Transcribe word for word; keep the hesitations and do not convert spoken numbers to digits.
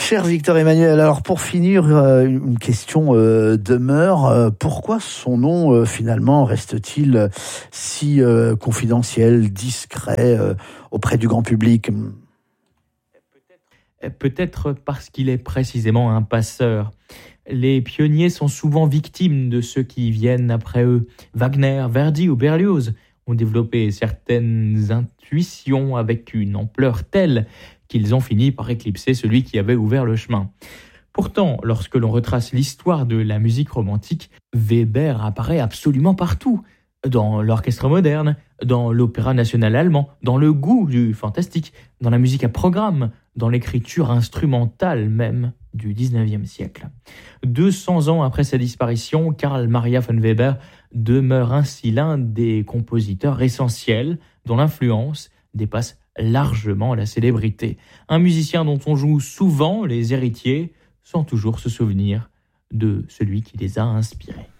cher Victor Emmanuel, alors pour finir, euh, une question euh, demeure. Euh, pourquoi son nom euh, finalement reste-t-il euh, si euh, confidentiel, discret euh, auprès du grand public ? Peut-être parce qu'il est précisément un passeur. Les pionniers sont souvent victimes de ceux qui viennent après eux. Wagner, Verdi ou Berlioz ont développé certaines intuitions avec une ampleur telle qu'ils ont fini par éclipser celui qui avait ouvert le chemin. Pourtant, lorsque l'on retrace l'histoire de la musique romantique, Weber apparaît absolument partout. Dans l'orchestre moderne, dans l'opéra national allemand, dans le goût du fantastique, dans la musique à programme, dans l'écriture instrumentale même du dix-neuvième siècle. deux cents ans après sa disparition, Carl Maria von Weber demeure ainsi l'un des compositeurs essentiels dont l'influence dépasse largement la célébrité. Un musicien dont on joue souvent les héritiers sans toujours se souvenir de celui qui les a inspirés.